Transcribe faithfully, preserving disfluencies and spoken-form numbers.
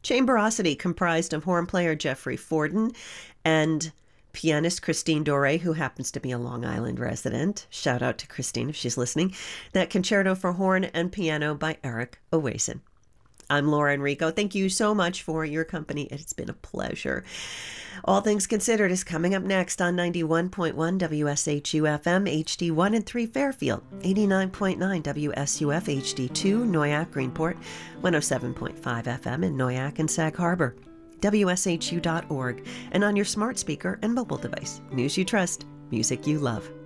Chamberosity, comprised of horn player Jeffrey Forden and pianist Christine Dore, who happens to be a Long Island resident. Shout out to Christine if she's listening. That concerto for horn and piano by Eric Owasin. I'm Laura Enrico. Thank you so much for your company. It's been a pleasure. All Things Considered is coming up next on ninety-one point one W S H U F M, H D one and three Fairfield, eighty-nine point nine W S U F H D two Noyak Greenport, one oh seven point five F M in Noyak and Sag Harbor, W S H U dot org, and on your smart speaker and mobile device. News you trust, music you love.